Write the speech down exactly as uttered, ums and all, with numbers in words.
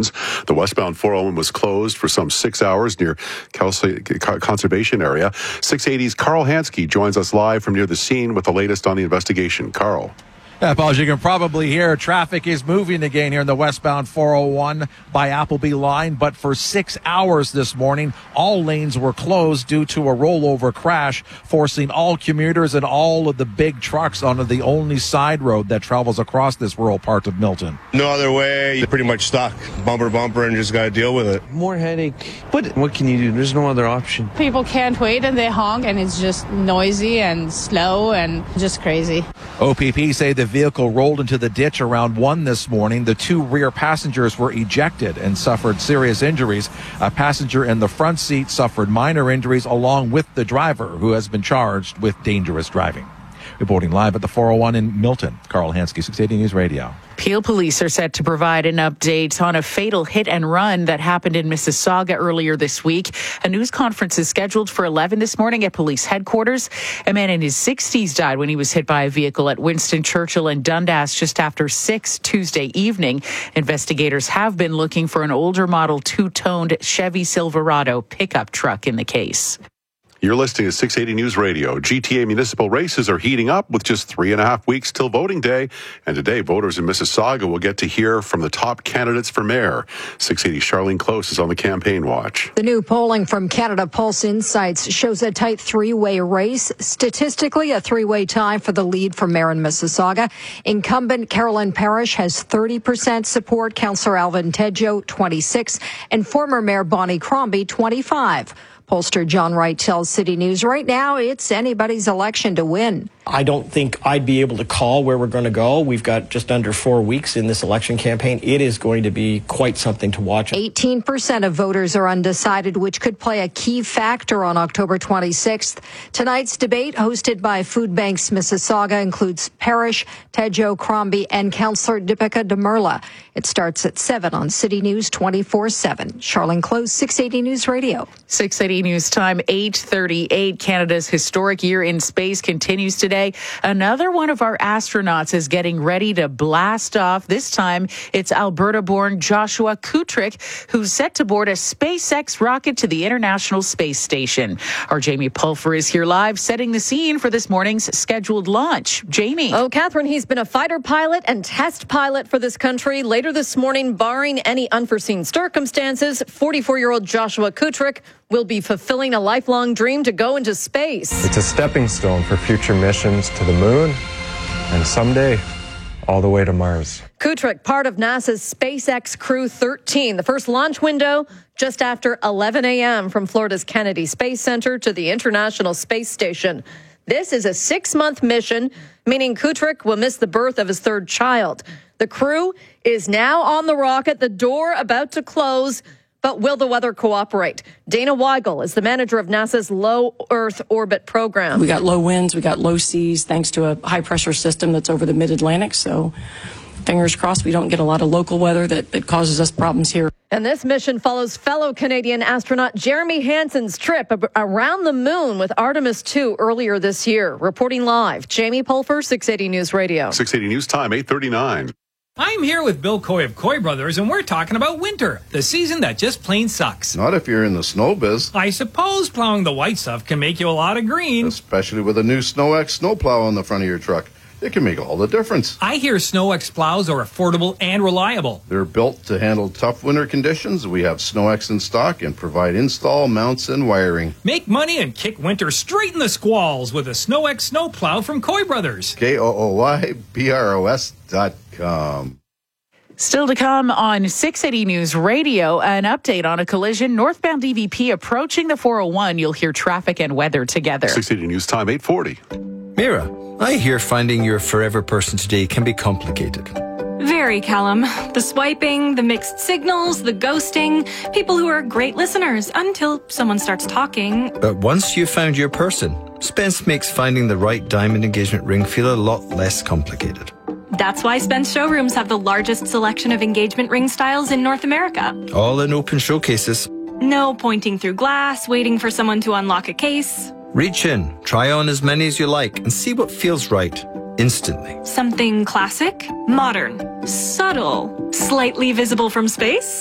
conditions. The westbound four oh one was closed for some six hours near Kelsey Conservation Area. six eighty's Carl Hansky joins us live from near the scene with the latest on the investigation. Carl. Yeah, Paul, as you can probably hear, traffic is moving again here in the westbound four oh one by Appleby line. But for six hours this morning, all lanes were closed due to a rollover crash, forcing all commuters and all of the big trucks onto the only side road that travels across this rural part of Milton. No other way. You're pretty much stuck. Bumper, bumper, and just got to deal with it. More headache. But what can you do? There's no other option. People can't wait and they honk, and it's just noisy and slow and just crazy. O P P say the vehicle rolled into the ditch around one this morning. The two rear passengers were ejected and suffered serious injuries. A passenger in the front seat suffered minor injuries along with the driver, who has been charged with dangerous driving. Reporting live at the four oh one in Milton, Carl Hansky, six eighty News Radio. Peel police are set to provide an update on a fatal hit and run that happened in Mississauga earlier this week. A news conference is scheduled for eleven this morning at police headquarters. A man in his sixties died when he was hit by a vehicle at Winston Churchill and Dundas just after six Tuesday evening. Investigators have been looking for an older model two-toned Chevy Silverado pickup truck in the case. You're listening to six eighty News Radio. G T A municipal races are heating up with just three and a half weeks till voting day. And today, voters in Mississauga will get to hear from the top candidates for mayor. six eighty Charlene Close is on the campaign watch. The new polling from Canada Pulse Insights shows a tight three-way race. Statistically, a three-way tie for the lead for mayor in Mississauga. Incumbent Carolyn Parrish has thirty percent support, Councillor Alvin Tejo, twenty-six, and former Mayor Bonnie Crombie, twenty-five. Pollster John Wright tells City News right now it's anybody's election to win. I don't think I'd be able to call where we're going to go. We've got just under four weeks in this election campaign. It is going to be quite something to watch. eighteen percent of voters are undecided, which could play a key factor on October twenty-sixth. Tonight's debate, hosted by Food Banks Mississauga, includes Parrish, Tejo, Crombie, and Councillor Deepika Demerla. It starts at seven on City News twenty-four seven. Charlene Close, six eighty News Radio. six eighty News Time, eight thirty-eight. Canada's historic year in space continues today. Another one of our astronauts is getting ready to blast off. This time, it's Alberta-born Joshua Kutrick, who's set to board a SpaceX rocket to the International Space Station. Our Jamie Pulfer is here live, setting the scene for this morning's scheduled launch. Jamie. Oh, Catherine, he's been a fighter pilot and test pilot for this country. Later this morning, barring any unforeseen circumstances, forty-four-year-old Joshua Kutrick will be fulfilling a lifelong dream to go into space. It's a stepping stone for future missions to the moon and someday all the way to Mars. Kutrick, part of NASA's SpaceX Crew thirteen, the first launch window just after eleven a.m. from Florida's Kennedy Space Center to the International Space Station. This is a six-month mission, meaning Kutrick will miss the birth of his third child. The crew is now on the rocket, the door about to close. But will the weather cooperate? Dana Weigel is the manager of NASA's Low Earth Orbit program. We got low winds, we got low seas, thanks to a high-pressure system that's over the mid-Atlantic. So fingers crossed we don't get a lot of local weather that, that causes us problems here. And this mission follows fellow Canadian astronaut Jeremy Hansen's trip around the moon with Artemis two earlier this year. Reporting live, Jamie Pulfer, six eighty News Radio. six eighty News Time, eight thirty-nine. I'm here with Bill Coy of Coy Brothers, and we're talking about winter, the season that just plain sucks. Not if you're in the snow biz. I suppose plowing the white stuff can make you a lot of green. Especially with a new SnowX snowplow on the front of your truck. It can make all the difference. I hear SnowX plows are affordable and reliable. They're built to handle tough winter conditions. We have SnowX in stock and provide install, mounts, and wiring. Make money and kick winter straight in the squalls with a SnowX snowplow from Coy Brothers. K O O Y B R O S dot com. Still to come on six eighty News Radio, an update on a collision northbound D V P approaching the four oh one. You'll hear traffic and weather together. six eighty News Time, eight forty. Mira, I hear finding your forever person today can be complicated. Very, Callum. The swiping, the mixed signals, the ghosting. People who are great listeners until someone starts talking. But once you've found your person, Spence makes finding the right diamond engagement ring feel a lot less complicated. That's why Spence showrooms have the largest selection of engagement ring styles in North America. All in open showcases. No pointing through glass, waiting for someone to unlock a case. Reach in, try on as many as you like, and see what feels right instantly. Something classic, modern, subtle, slightly visible from space.